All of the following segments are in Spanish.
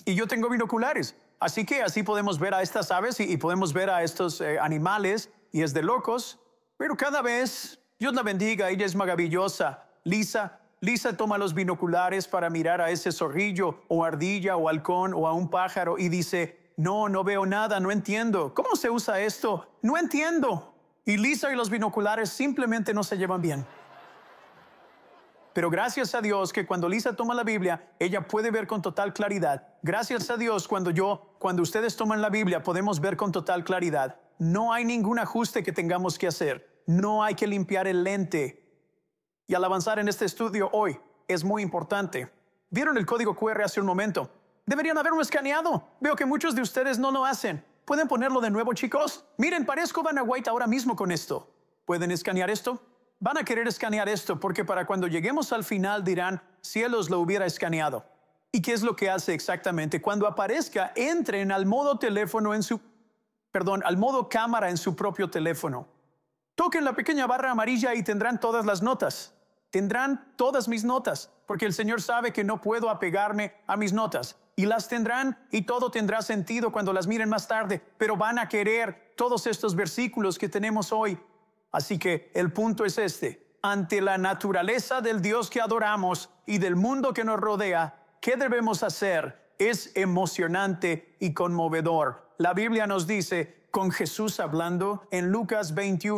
Y yo tengo binoculares. Así que así podemos ver a estas aves y podemos ver a estos animales, y es de locos. Pero cada vez, Dios la bendiga, ella es maravillosa. Lisa toma los binoculares para mirar a ese zorrillo o ardilla o halcón o a un pájaro y dice, no veo nada, no entiendo. ¿Cómo se usa esto? No entiendo. Y Lisa y los binoculares simplemente no se llevan bien. Pero gracias a Dios que cuando Lisa toma la Biblia, ella puede ver con total claridad. Gracias a Dios cuando ustedes toman la Biblia, podemos ver con total claridad. No hay ningún ajuste que tengamos que hacer. No hay que limpiar el lente. Y al avanzar en este estudio hoy, es muy importante. ¿Vieron el código QR hace un momento? Deberían haberlo escaneado. Veo que muchos de ustedes no lo hacen. ¿Pueden ponerlo de nuevo, chicos? Miren, parezco Vanna White ahora mismo con esto. ¿Pueden escanear esto? Van a querer escanear esto porque para cuando lleguemos al final dirán, cielos, lo hubiera escaneado. ¿Y qué es lo que hace exactamente? Cuando aparezca, entren al modo al modo cámara en su propio teléfono. Toquen la pequeña barra amarilla y tendrán todas las notas. Tendrán todas mis notas, porque el Señor sabe que no puedo apegarme a mis notas. Y las tendrán y todo tendrá sentido cuando las miren más tarde, pero van a querer todos estos versículos que tenemos hoy. Así que el punto es este. Ante la naturaleza del Dios que adoramos y del mundo que nos rodea, ¿qué debemos hacer? Es emocionante y conmovedor. La Biblia nos dice, con Jesús hablando en Lucas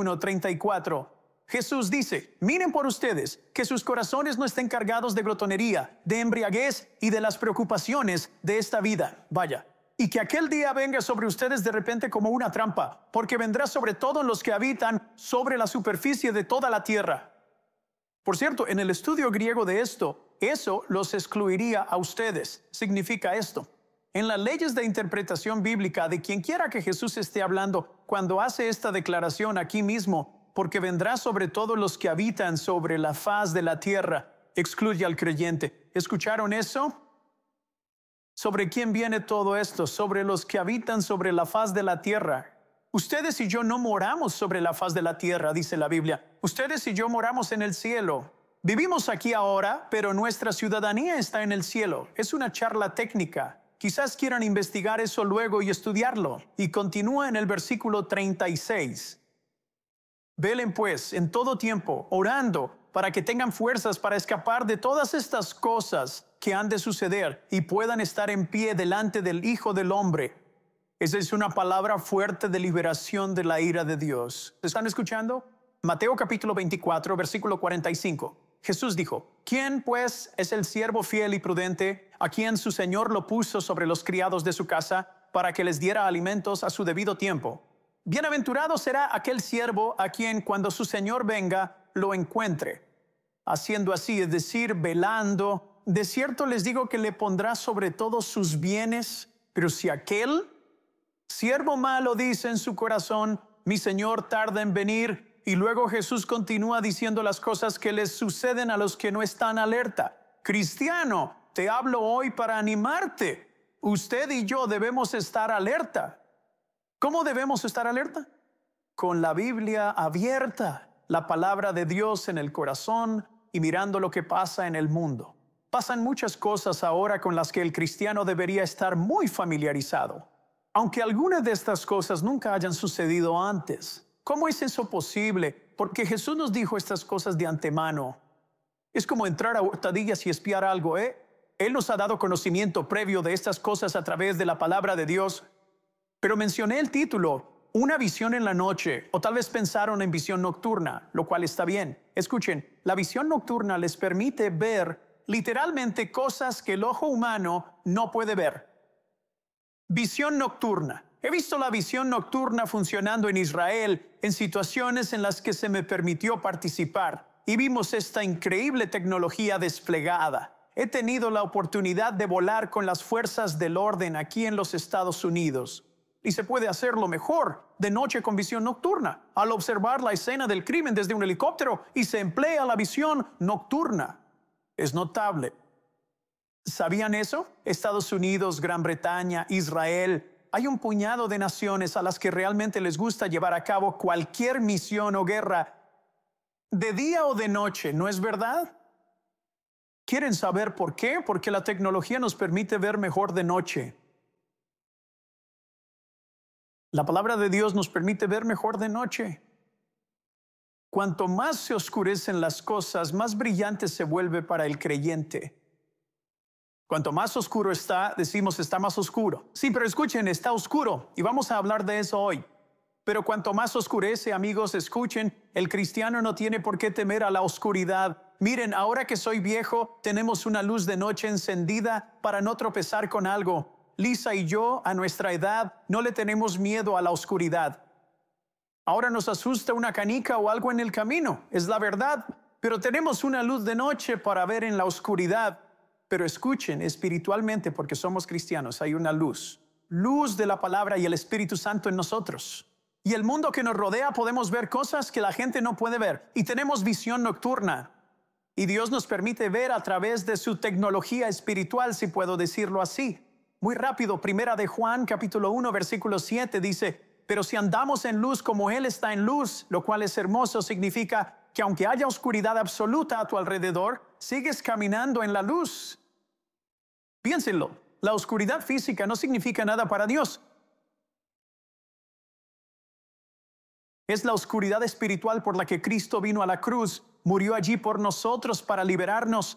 21:34, Jesús dice, miren por ustedes que sus corazones no estén cargados de glotonería, de embriaguez y de las preocupaciones de esta vida. Vaya. Y que aquel día venga sobre ustedes de repente como una trampa, porque vendrá sobre todos los que habitan sobre la superficie de toda la tierra. Por cierto, en el estudio griego de esto, eso los excluiría a ustedes. Significa esto. En las leyes de interpretación bíblica de quien quiera que Jesús esté hablando, cuando hace esta declaración aquí mismo, porque vendrá sobre todos los que habitan sobre la faz de la tierra, excluye al creyente. ¿Escucharon eso? ¿Sobre quién viene todo esto? Sobre los que habitan sobre la faz de la tierra. Ustedes y yo no moramos sobre la faz de la tierra, dice la Biblia. Ustedes y yo moramos en el cielo. Vivimos aquí ahora, pero nuestra ciudadanía está en el cielo. Es una charla técnica. Quizás quieran investigar eso luego y estudiarlo. Y continúa en el versículo 36. Velen pues en todo tiempo, orando, para que tengan fuerzas para escapar de todas estas cosas que han de suceder y puedan estar en pie delante del Hijo del Hombre. Esa es una palabra fuerte de liberación de la ira de Dios. ¿Están escuchando? Mateo capítulo 24, versículo 45. Jesús dijo, ¿quién pues es el siervo fiel y prudente a quien su Señor lo puso sobre los criados de su casa para que les diera alimentos a su debido tiempo? Bienaventurado será aquel siervo a quien cuando su Señor venga lo encuentre. Haciendo así, es decir, velando, de cierto les digo que le pondrá sobre todos sus bienes. Pero si aquel siervo malo dice en su corazón, mi Señor tarda en venir, y luego Jesús continúa diciendo las cosas que les suceden a los que no están alerta. Cristiano, te hablo hoy para animarte. Usted y yo debemos estar alerta. ¿Cómo debemos estar alerta? Con la Biblia abierta, la palabra de Dios en el corazón y mirando lo que pasa en el mundo. Pasan muchas cosas ahora con las que el cristiano debería estar muy familiarizado, aunque algunas de estas cosas nunca hayan sucedido antes. ¿Cómo es eso posible? Porque Jesús nos dijo estas cosas de antemano. Es como entrar a hurtadillas y espiar algo, ¿eh? Él nos ha dado conocimiento previo de estas cosas a través de la palabra de Dios. Pero mencioné el título, una visión en la noche, o tal vez pensaron en visión nocturna, lo cual está bien. Escuchen, la visión nocturna les permite ver literalmente cosas que el ojo humano no puede ver. Visión nocturna. He visto la visión nocturna funcionando en Israel en situaciones en las que se me permitió participar y vimos esta increíble tecnología desplegada. He tenido la oportunidad de volar con las fuerzas del orden aquí en los Estados Unidos. Y se puede hacerlo mejor de noche con visión nocturna, al observar la escena del crimen desde un helicóptero y se emplea la visión nocturna. Es notable. ¿Sabían eso? Estados Unidos, Gran Bretaña, Israel. Hay un puñado de naciones a las que realmente les gusta llevar a cabo cualquier misión o guerra de día o de noche, ¿no es verdad? ¿Quieren saber por qué? Porque la tecnología nos permite ver mejor de noche. La palabra de Dios nos permite ver mejor de noche. Cuanto más se oscurecen las cosas, más brillante se vuelve para el creyente. Cuanto más oscuro está, decimos está más oscuro. Sí, pero escuchen, está oscuro y vamos a hablar de eso hoy. Pero cuanto más oscurece, amigos, escuchen, el cristiano no tiene por qué temer a la oscuridad. Miren, ahora que soy viejo, tenemos una luz de noche encendida para no tropezar con algo. Lisa y yo, a nuestra edad, no le tenemos miedo a la oscuridad. Ahora nos asusta una canica o algo en el camino, es la verdad, pero tenemos una luz de noche para ver en la oscuridad. Pero escuchen, espiritualmente, porque somos cristianos, hay una luz. Luz de la palabra y el Espíritu Santo en nosotros. Y el mundo que nos rodea podemos ver cosas que la gente no puede ver. Y tenemos visión nocturna. Y Dios nos permite ver a través de su tecnología espiritual, si puedo decirlo así. Muy rápido, primera de Juan, capítulo 1, versículo 7, dice: pero si andamos en luz como Él está en luz, lo cual es hermoso, significa que aunque haya oscuridad absoluta a tu alrededor, sigues caminando en la luz. Piénsenlo, la oscuridad física no significa nada para Dios. Es la oscuridad espiritual por la que Cristo vino a la cruz, murió allí por nosotros para liberarnos.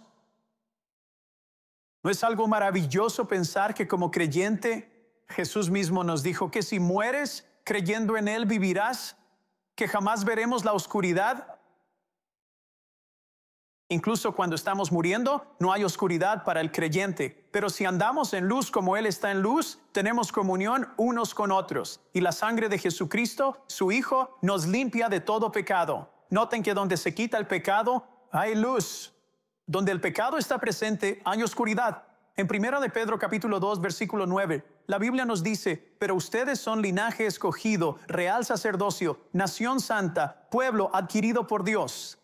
¿No es algo maravilloso pensar que como creyente, Jesús mismo nos dijo que si mueres creyendo en Él vivirás, que jamás veremos la oscuridad? Incluso cuando estamos muriendo, no hay oscuridad para el creyente. Pero si andamos en luz como Él está en luz, tenemos comunión unos con otros. Y la sangre de Jesucristo, su Hijo, nos limpia de todo pecado. Noten que donde se quita el pecado, hay luz. Donde el pecado está presente, hay oscuridad. En 1 de Pedro capítulo 2, versículo 9, la Biblia nos dice: pero ustedes son linaje escogido, real sacerdocio, nación santa, pueblo adquirido por Dios.